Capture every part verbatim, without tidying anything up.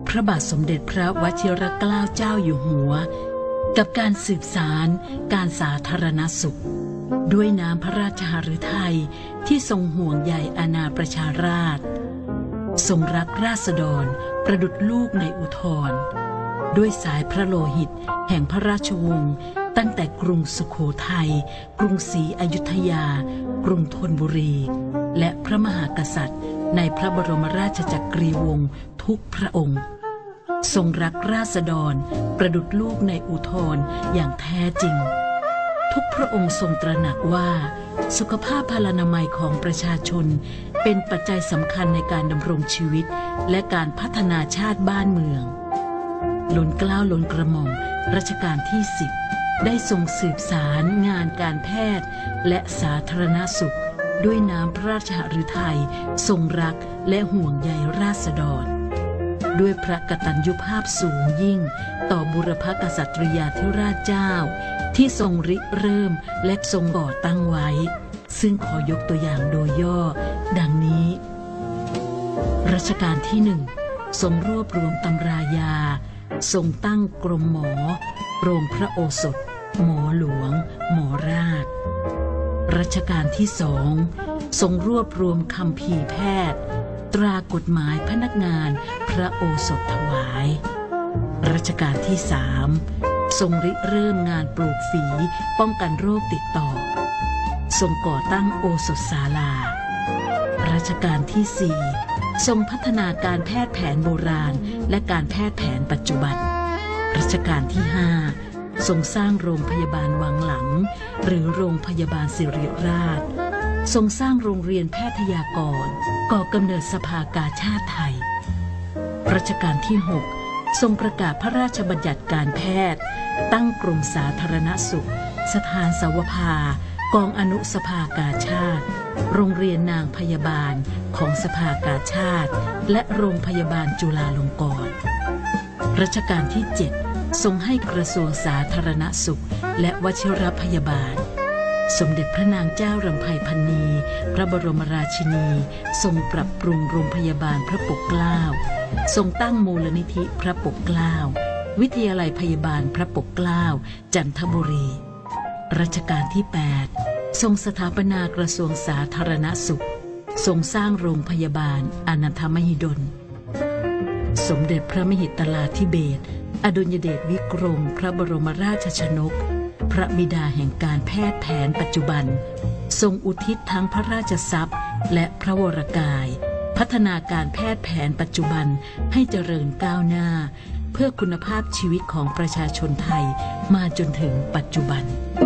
พระบาทสมเด็จพระวชิรเกล้าเจ้าอยู่หัวกับการสืบสารการสาธารณสุขด้วยน้ำพระราชหฤทัยที่ทรงห่วงใยอาณาประชาราษฎร์ทรงรักราษฎรประดุจลูกในอุทธรด้วยสายพระโลหิตแห่งพระราชวงศ์ตั้งแต่กรุงสุโขทัยกรุงศรีอยุธยากรุงธนบุรีและพระมหากษัตริย์ในพระบรมราชจักรีวงศ์ทุกพระองค์ทรงรักราษฎรประดุจลูกในอุทธรอย่างแท้จริงทุกพระองค์ทรงตระหนักว่าสุขภาพพลานามัยของประชาชนเป็นปัจจัยสำคัญในการดำรงชีวิตและการพัฒนาชาติบ้านเมืองล้นเกล้าล้นกระหม่อมรัชกาลที่สิบได้ทรงสืบสารงานการแพทย์และสาธารณสุขด้วยน้ำพระราชหฤทัยทรงรักและห่วงใยราษฎรด้วยพระกตัญญูภาพสูงยิ่งต่อบุรพกษัตริยาธิราชเจ้าที่ทรงริเริ่มและทรงก่อตั้งไว้ซึ่งขอยกตัวอย่างโดยย่อดังนี้รัชกาลที่หนึ่งทรงรวบรวมตำรายาทรงตั้งกรมหมอโรงพระโอสถหมอหลวงหมอราชรัชกาลที่สองทรงรวบรวมคัมภีร์แพทย์ตรากฎหมายพนักงานพระโอสถถวายรัชกาลที่สามทรงริเริ่มงานปลูกฝีป้องกันโรคติดต่อทรงก่อตั้งโอสถศาลารัชกาลที่สี่ทรงพัฒนาการแพทย์แผนโบราณและการแพทย์แผนปัจจุบันรัชกาลที่ห้าทรงสร้างโรงพยาบาลวังหลังหรือโรงพยาบาลศิริราชทรงสร้างโรงเรียนแพทยากรก่อกำเนิดสภากาชาดไทยรัชกาลที่หกทรงประกาศพระราชบัญญัติการแพทย์ตั้งกรมสาธารณสุขสถานสาวภากองอนุสภากาชาดโรงเรียนนางพยาบาลของสภากาชาดและโรงพยาบาลจุฬาลงกรณ์รัชกาลที่เจ็ดทรงให้กระทรวงสาธารณสุขและวชิรพยาบาลสมเด็จพระนางเจ้ารำไพพรรณีพระบรมราชินีทรงปรับปรุงโรงพยาบาลพระปกเกล้าทรงตั้งมูลนิธิพระปกเกล้าวิทยาลัยพยาบาลพระปกเกล้าจันทบุรีรัชกาลที่แปดทรงสถาปนากระทรวงสาธารณสุขทรงสร้างโรงพยาบาลอนันทมหิดลสมเด็จพระมหิตลาธิเบศรอดุลยเดชวิกรมพระบรมราชชนกพระบิดาแห่งการแพทย์แผนปัจจุบันทรงอุทิศทั้งพระราชทรัพย์และพระวรกายพัฒนาการแพทย์แผนปัจจุบันให้เจริญก้าวหน้าเพื่อคุณภาพชีวิตของประชาชนไทยมาจนถึงปัจจุบัน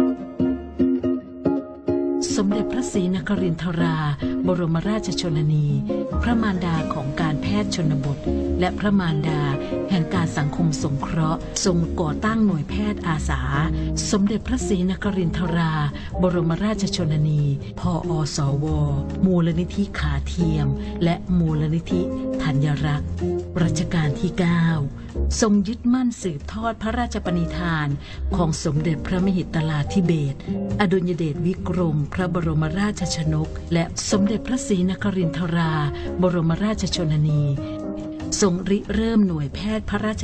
สมเด็จพระศรีนครินทราบรมราชชนนีพระมารดาของการแพทย์ชนบทและพระมารดาแห่งการสังคมสงเคราะห์ทรงก่อตั้งหน่วยแพทย์อาสาสมเด็จพระศรีนครินทราบรมราชชนนีพอสวมูลนิธิขาเทียมและมูลนิธิธัญรักษ์รัชกาลที่เก้าทรงยึดมั่นสืบทอดพระราชปณิธานของสมเด็จพระมหิตลาธิเบศรอดุลยเดชวิกรมพระบรมราชชนกและสมเด็จพระศรีนครินทราบรมราชชนนีทรงริเริ่มหน่วยแพทย์พระราช